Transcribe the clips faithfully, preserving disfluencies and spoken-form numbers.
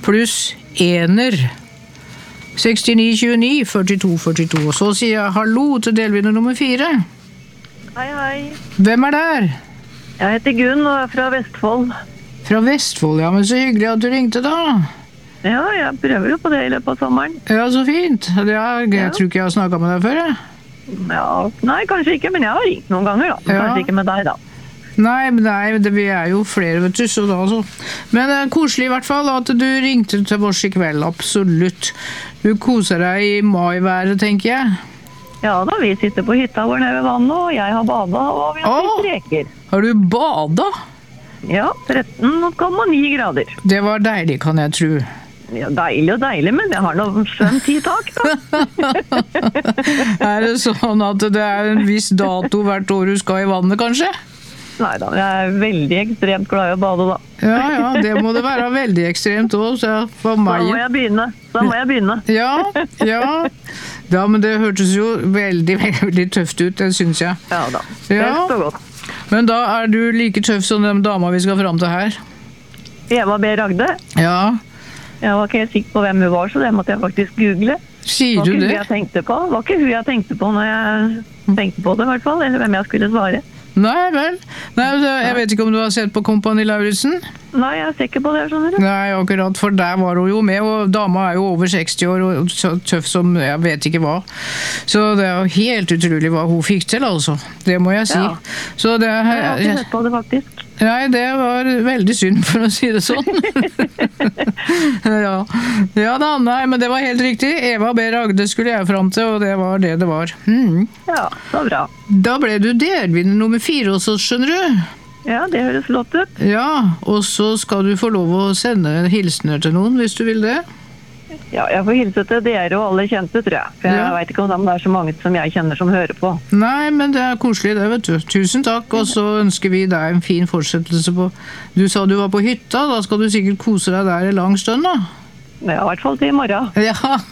pluss ener. sekstini tjueni førtito førtito. Og så sier jeg hallo til delvinner nummer fire. Hei, hei. Hvem er der? Jeg heter Gunn og er fra Vestfold. Fra Vestfold, ja, men så hyggelig at du ringte da. Ja, jeg prøver jo på det i løpet av sommeren. Ja, så fint. Det er, jeg Ja. tror ikke jeg har snakket med deg før, jeg. Ja, nei, kanskje ikke, men jeg har ringt noen ganger da. Ja. Kanskje ikke med deg da. Nei, men nei, det, vi er jo flere, vet du, så da så. Men det er koselig i hvert fall at du ringte til oss i kveld, absolutt. Du koser deg i maiværet, tenker jeg. Ja da, vi sitter på hytta vår nede ved vannet, og jeg har badet, og vi har Åh! spist reker. Har du badet? Ja, tretten komma ni grader. Det var deilig, kan jeg tro. Ja, deilig og deilig, men det har noe skjønt i tak da. Er det sånn at det er en viss dato hvert år du skal i vannet, kanskje? Neida, jeg er veldig ekstremt glad i å bade da. Ja, ja, det må det være veldig ekstremt også, så for Da meg. må jeg begynne, da må jeg begynne. Ja, ja. Ja, men det hørtes jo veldig, veldig tøft ut, det synes jeg. Ja da, Ja. best og godt. Men da er du like tøff som den dama vi skal fram til her. Eva B. Ragde. Ja, Jeg var ikke helt sikker på hvem hun var, så det måtte jeg faktisk google. sier Var du ikke hun det? jeg tenkte på. Var ikke hun jeg tenkte på når jeg tenkte på det, i hvert fall. Eller hvem jeg skulle svare. Nei vel. Nei, jeg vet ikke om du har sett på Kompani Lauritzen? Nei, jeg er sikker på det, skjønner du. Nei, akkurat, for der var hun jo med, og dama er jo over seksti år, og så tøff som jeg vet ikke hva. Så det er jo helt utrolig hva hun fikk til, altså. Det må jeg si. Ja. Så det Jeg har ikke er... sett på det, faktisk. Nei, det var veldig synd, for å si det sånn. ja. ja da, nei, men det var helt riktig. Eva B. Ragde skulle jeg fram til, og det var det det var. Hmm. Ja, så bra. Da ble du delvinner nummer fire også, skjønner du? Ja, det høres flott ut. Ja, og så skal du få lov å sende hilsener til noen, hvis du vil det. Ja, jeg får hilse til dere og alle kjente, tror jeg. For jeg Ja. vet ikke om det er så mange som jeg kjenner som hører på. Nei, men det er koselig det, vet du. Tusen takk, og så ønsker vi deg en fin fortsettelse på... Du sa du var på hytta, da skal du sikkert kose deg der i lang stund, da. Ja, i hvert fall til i morgen. Ja.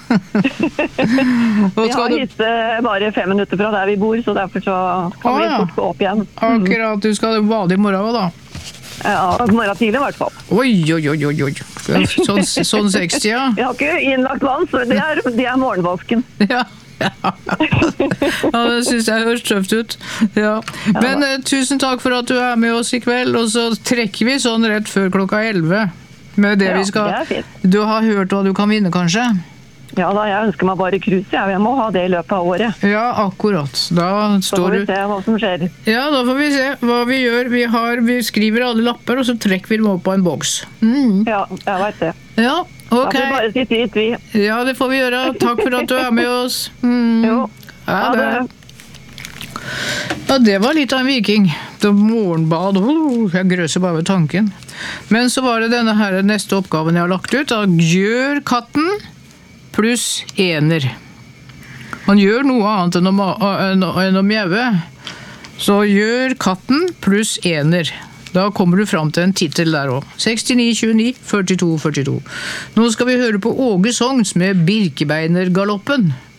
og Vi har skal du... hytte bare fem minutter fra der vi bor, så derfor så kan Å, vi ja. fort gå opp igjen. Akkurat, du skal bade i morgen også, da. Ja, morgen tidlig i hvert fall. Oi, oi, oi, oi, oi. Sånn, sånn seksti, ja. Vi har ikke innlagt vann, så det er, det er morgenvasken. Ja. Ja, det synes jeg høres tøft ut. Ja. Men eh, tusen takk for at du er med oss i kveld, og så trekker vi sånn rett før klokka elleve. Med det Ja, vi skal... det er fint. Du har hørt hva du kan vinne, kanskje? Ja da, jeg ønsker meg bare krus, jeg. Jeg må ha det i løpet av året. Ja, akkurat. Da Så står får vi du... se hva som skjer. Ja, da får vi se hva vi gjør. Vi, har, vi skriver alle lapper, og så trekker vi dem opp på en boks. Mm. Ja, jeg vet det. Ja, Da ok. får vi bare si dit, vi. Ja, det får vi gjøre. Takk for at du er med oss. Mm. Jo, Ja, ha det. det. Ja, det var litt av en viking. Det var morgenbad. Oh, jeg grøser bare ved tanken. Men så var det denne her neste oppgaven jeg har lagt ut. Da. Gjør katten pluss ener. Man gjør noe annet enn å, ma- enn å, enn å mjaue. Så gjør katten pluss ener. Da kommer du fram til en titel der også. sekstini tjueni førtito førtito. Nå skal vi høre på Åge Songs med Birkebeinergaloppen.